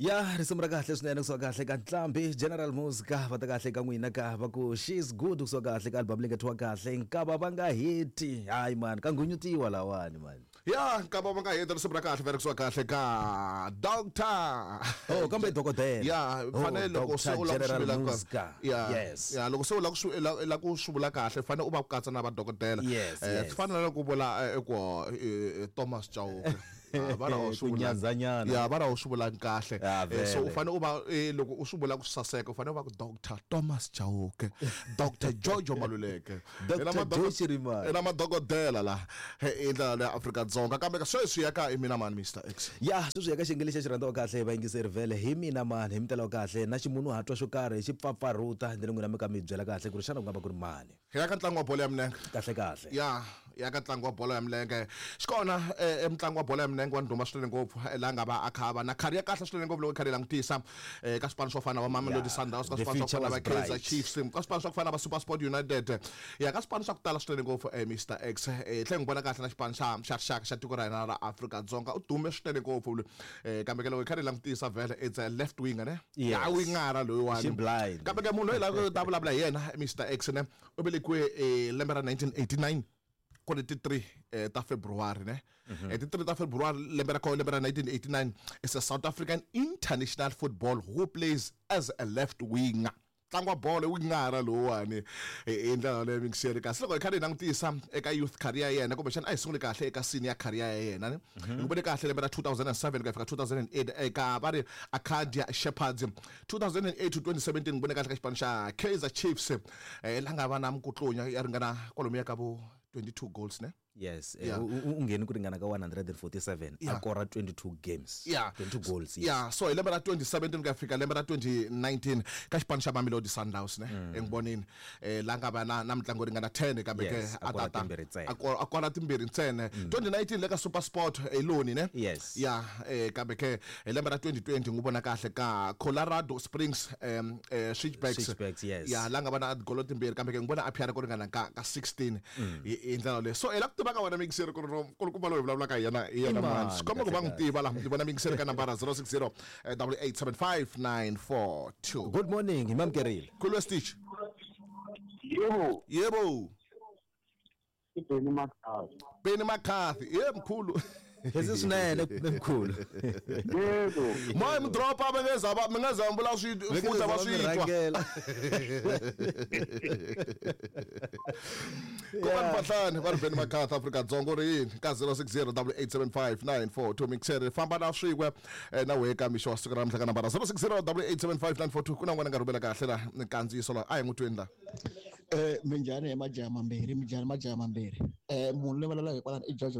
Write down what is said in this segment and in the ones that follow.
Ya risumra kahle swinene kusuka kahle ka Nhlambi General Musica va ta kahle ka n'wina ka va ku she's good kusuka kahle ka album leyi thwa kahle nkava va nga hiti hayi man ka ngunyutiwa lawani man ya nkava va nga hiti risumra kahle veri kusuka kahle ka Doctor kambe dokodela ya fanele loko se u General Musica yes ya loko se u la ku swivula kahle fanele u va ku katsa na va dokodela fanele loko u vula eko Thomas Chauke bara kunyanzanyana ya bara u swivula kahle so u fanele u va loko u swivula ku saseka u fanele u va ku Dr. Thomas Chauke Dr. George Maluleke ena madokodela la endla la Afrika-Dzonga kambe ka sweswi ya ka mina man Mr X ya sweswi ya ka xingilixa xi rhandziwa kahle va yingiseri vele hi mina man hi mitela kahle na ximunhu hatwa xo karhi xi pfapfarhuta ndzi n'wina mi ka mi byela kahle ku ri xana ku nga va ku ri mani ya ka ntlangu wa bolo ya milenge kahle ya ka ntlangu wa bolo ya milenge xikona emntlangu wa bolo ya milenge wa nduma swinene ngopfu la nga va akhava na career kahle swinene ngopfu loko career langutisa ka swipano swo fana wa Mamelodi Sundowns ka swipano swo fana va Kaizer Chiefs ka swipano swo fana va SuperSport United ya ka swipano swa ku tala swinene ngopfu Mr X tlhe ngibona kahle na xipano xa rixaka xa tiko ra hina ra Afrika-Dzonga u dume swinene ngopfu kambe ke loko career langutisa vele it's a left winger ne ya wingara loyi wani kambe ke munhu loyi la ku ta vulavula yena Mr X ne u velekiwe lembe ra 1989 kone 3 ta February ne 3 ta February lembe ra 1989 is a South African international football who plays as a left winger tlangwa bolo wingara lo wani endla le mixeri kasi loko ikhari nangutisa eka youth career yena kumbe xana ayisungule kahle eka senior career yena ne ngibone kahle lembe ra 2007 ka fika 2008 eka bari Acadia Shepherds 2008 to 2017 ngibone kahle ka xipano xa Kaizer Chiefs la nga va na mkutlunya ya ringana kwalomu ka bo 22 goals ne yes ungeni ku ringana ka 147 akora 22 games 22 goals so lembe ra 2017 ka fika lembe ra 2019 ka xipano xa Mamelodi Sundowns ne engibonini la nga va na mtlango ringana 10 kambe ke atata akora timbiri ntsene 2019 le ka SuperSport eloni ne kambe ke lembe ra 2020 ngubona kahle ka Colorado Springs Switchbacks la nga va na golo timbiri kambe ke ngibona aphiara ku ringana ka 16 indlela le so ba ka wena mixer ku ba lo vulavula ka yena man sikoma ku ba ngtiva la ndi bona mixer ka number 060 88759442 good morning Imam Keril Kulwe Stitch yebo Benny McCarthy mkhulu Hezisnene mkhulu yebo moya mdropa mengeza mbula swifutha baswitwa Kuba mpahlane ba Benny McCarthy Afrika-Dzonga ri yini ka 06088759442 mixer famba na swikwe na weka misho wasukira mhla ka number 06088759442 kuna ngwana ngarubela kahle la nkandziso la ayi ngutweni la minjani emajama mbiri minjani majama mbiri munhu le valala kwala George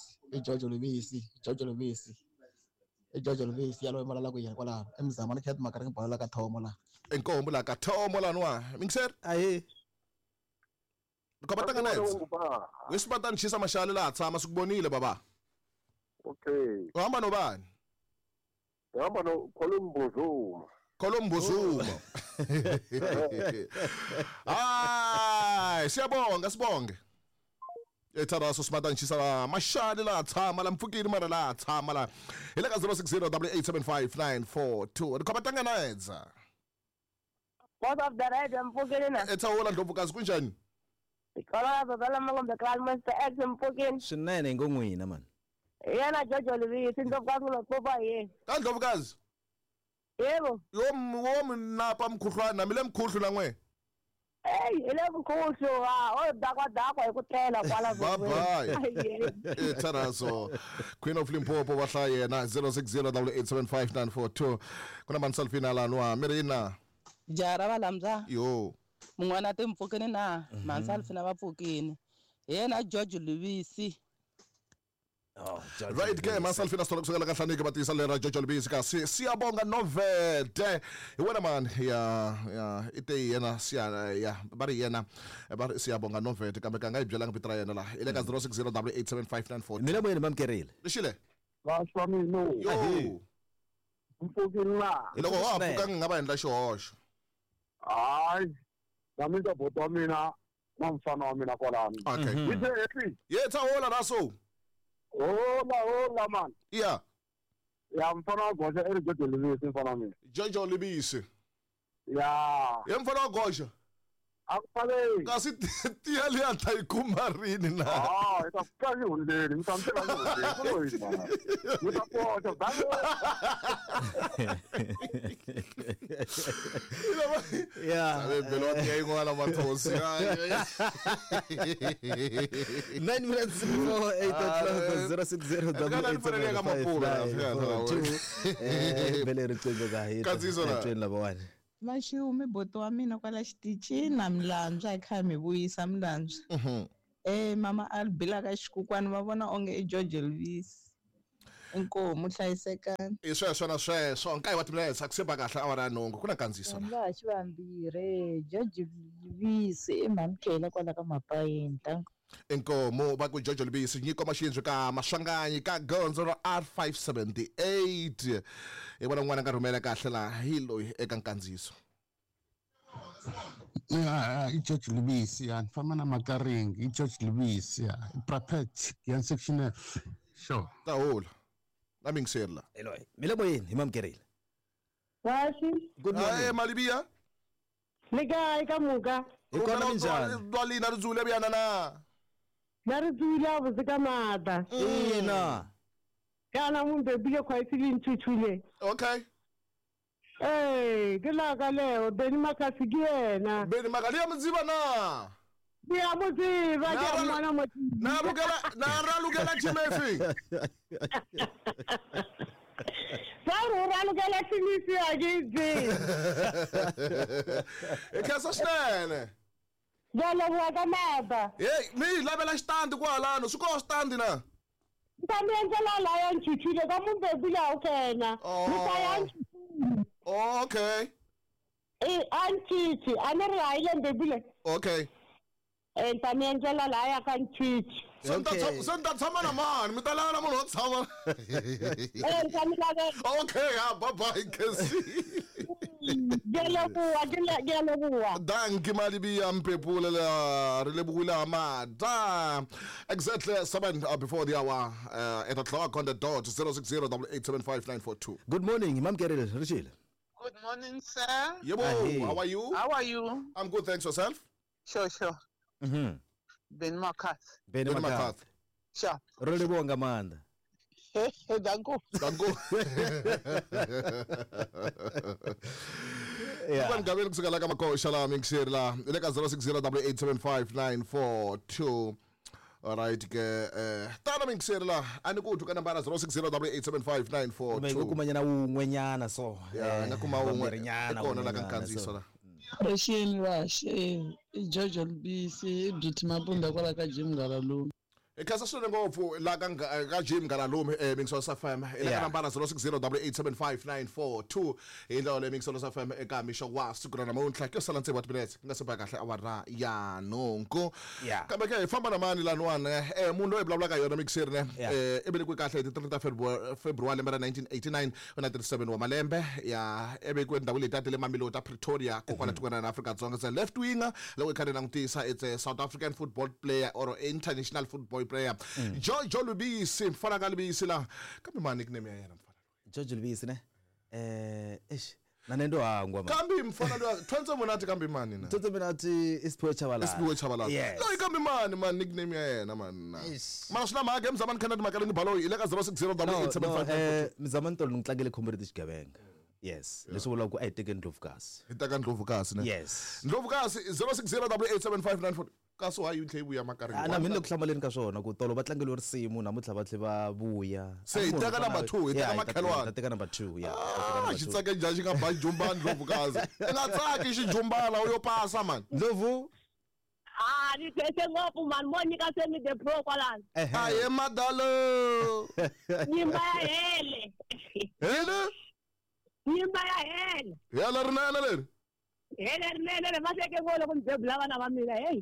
Lovisi yalo emalala ku yena kwala emzama na khet makara ngibhala ka thomo la enkombo la ka thomo la nwa mixer aye Kobatanga nets wesibata nishisa mashale la tsama sikubonile baba okay uhamba nobani uhamba no Colombo Zuma sibonge ethara so smata nishisa mashale la tsama la mfukini mara la tsama la ile ka 06088759442 kobatanga nets Both of the red mfukini na ethawola ndlovukazi kunjani Ikolaba bala mangombe kal Mr X mfukini swinene ngongwina man yena George Lovisi ndlovukazi lo popa ye ka ndlovukazi yebo yomi napa mkhuhlwana namile mkhuhlu la ngwe ile mkhuhlu dakwa ikutela kwala bye etharaso Queen of Limpopo wahla yena 06088759442 kuna mansalfina la nwa mirina jara balamza yo mungwana tempfukeni na mansalfina bapfukini yena George Lovisi right ke mansalfina stola kusukela kahlanike batisa lera George Lovisi ka siyabonga novete wena man ya ite yena siya bari yena bari siyabonga novete kambe kanga ibyela ngipitra yena la ile ka 060887594 mina moyeni Imam Keril lishile Bashwami no yo mfukini la iloko wafuka ngaba endla xihosho hayi nami bota mina namfana wa mina kwalani okay ithe yetha hola raso hola man yeah Ya mfana wagosha eri Jojo Lubisi mfana wami. Jojo Libisi. Ya. Ye mfana wagosha. Akupale. Kasi tia le antayikumarini na. Itakukazi undeni, mtamtela undeni. Kulo hina. Utakuwa bango. Yeah. Sabe peloti aí ngwana mathosi. 9 minutes before 8 o'clock 060 Bele riqingho ka hina. Kadziso la. Train lava wani. Maxihumi boto wa mina kwala xitichini na Mlantswa hi kha mi vuyisa Mlantswa. Mama Albila ka xikukwani va vona onge i George Elvis. Inkomo hlayisekani. Sweswo nkayi wa timinetse akusemba kahle awara nhungu ku na kandziso la. Va xivambirhi George Elvis emamkela kwala ka mapayenta. Inkomo va ku George Libisi nyiko maxinzwi ka Maswanganyi ka gondzo ro R578 hi vona n'wana nga rhumela kahle la hi loyi eka nkandziso. I George Libisi ya famba na Makaringi i George Libisi ya Prapet ya section F. Sure. Tahula na mingisela Eloy mile moyeni himamkerile. Washi, Good morning. Malibia nika ika muka. Ikona minjani? Dwalina rizule biyana na. Narizula vuzika mata. Ina. Kana mumbe bile kwa isili nchuchule. Okay. Kila kaleo beni makasigiena. Beni magalia mziba na. Bia muziba ya mwana moti. Naralugela chimefi. Saru ralugela chimisi agizi. Ekasa snene. Jalo waka mata. Hey, mi labela stand kwala no suko stand na. Ntamenzela la ya nchuchule kwa mumbe bile ukena. Nika ya nchuchule. Okay. Anchichi, anere island bile. Okay. Ntamenzela la ya kanchichi. Senta tshama na mani mi talana na munhu wo tshama. Okay, bye bye Kesi. Gelebuwa. Danki Malibia mpepula la relebula mada. Exactly 7 before the hour 8 o'clock on the dot 06088759442. Good morning himamkerile Richile. Good morning, sir. Yebo, how are you? How are you? I'm good, thanks yourself. Sure. Ben Makat. Bene makathi. Sure. Rolibonga manda. Danko. Kuba ngabeni kusukela ka makosha la mingiseri la ile ka 0608759442. Alright ke tana mingiseri la anikuthi ka nambara 0608759442. Kumanyana un'wenyana so. Ya ngakuma un'we kona la ka nkandziso la. Resheni vashe George Elvis Beauty Mabunda kwala ka Jim Ngalalu. Ekasa sone ngopfu la ka Jim Ngalalume Mingsosa FM ile ka nambara 0608759442 indlo le Mingsosa FM eka misho wa siku na namuntlha ke sala ntse 1 minutes ngasiba kahle awara ya nonko kambe ke famba na mani lanwana munhu eblabla ka yona mixer ne ebele ku kahle 30 February 1989 una 37 wa malembe ya ebe ku ndawu le tatele Mamelodi Pretoria kokwana tukwana na Africa Dzonga se left winger lo ekhane ngutisa it's a South African football player or international football player. George Lubisi mfana ka Lubisi la kambe mani nickname ya yena mfana George Lubisi ne nanendo hangwa mani kambe mfana lo 20 monati kambe mani na 20 monati Isipho Chabalala no ikambe mani nickname ya yena man mana sina ma games zaman Canada makaleni balo ile ka 060875 mzamantolo ngitlangele community Xigabhenga. Yes, leswi vula ku ayiteke Ndlovukasi. Itaka Ndlovukasi ne. Yes. Ndlovukasi 06087594 kaso hayi utlhe ibuya Makaringi. Ana mina kuhlamaleni ka swona ku tolo batlangeli risimu namutlha batle ba vuya. Se itaka number 2, itaka makhelwana. Itaka number 2, yeah. Xitsake njani nga ba Jumbana Ndlovukasi. Engatsaki xijumbana uyopasa man. Ndlovu Ni tete ngopu man monika semi de pro kwalana. Aye madalo. Nyimba ya hele. Hele? Nyimba ya hele. Yala rinene leri. Hele maseke ngolo kumzebula bana bamina hey.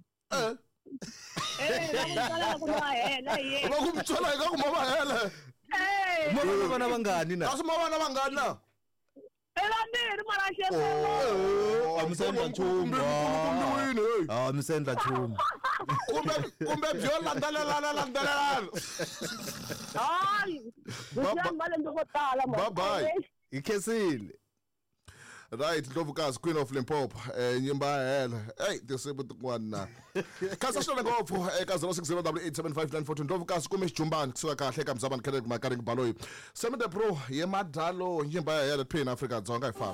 Bakumthola kuma hele ye. Bakumthola ka kuma ba hele. Mama bana bangani na. Asima bana bangani na. Elambiri mara sheko. Amsendla Thumba. Amsendla Thumba. kumbe byo landzelelana hayi ngiyamba le nto kodala bye bye ikhesile right Ndlovukazi Queen of Limpopo nyimba hela hey tisibutukwana na kasa shona ngopho ka 06087594 Ndlovukazi kume Sijumbani kusuka kahle ka Mzabani Kennedy Makaring Baloyi Semende Pro yemadalo nyimba hela Pan Africa Dzonga ifana